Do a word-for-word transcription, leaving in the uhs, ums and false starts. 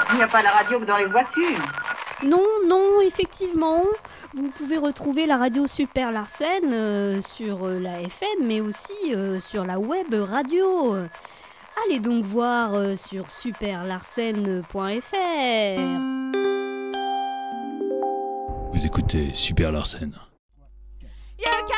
Il n'y a pas la radio que dans les voitures. Non, non, effectivement. Vous pouvez retrouver la radio Super Larsen euh, sur euh, la F M, mais aussi euh, sur la web radio. Allez donc voir euh, sur super larsen point f r. Vous écoutez Super Larsen.